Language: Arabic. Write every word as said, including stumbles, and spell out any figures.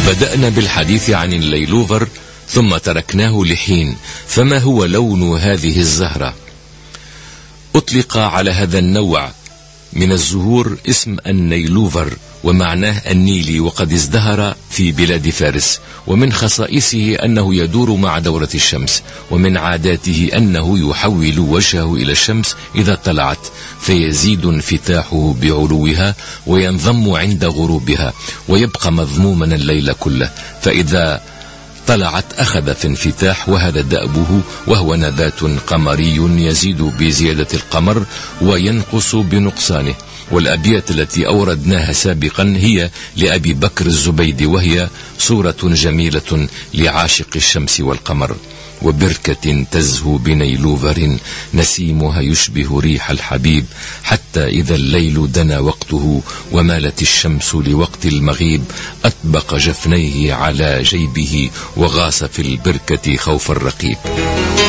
بدأنا بالحديث عن الليلوفر ثم تركناه لحين. فما هو لون هذه الزهرة؟ أطلق على هذا النوع من الزهور اسم النيلوفر، ومعناه النيلي، وقد ازدهر في بلاد فارس. ومن خصائصه أنه يدور مع دورة الشمس، ومن عاداته أنه يحول وجهه إلى الشمس إذا طلعت، فيزيد انفتاحه بعلوها وينضم عند غروبها، ويبقى مضموما الليل كله، فإذا طلعت أخذ في انفتاح، وهذا دأبه، وهو نبات قمري يزيد بزيادة القمر وينقص بنقصانه. والأبيات التي أوردناها سابقا هي لأبي بكر الزبيدي، وهي صورة جميلة لعاشق الشمس والقمر. وبركة تزهو بنيلوفر نسيمها يشبه ريح الحبيب، حتى إذا الليل دنا وقته ومالت الشمس لوقت المغيب، أطبق جفنيه على جيبه وغاص في البركة خوف الرقيب.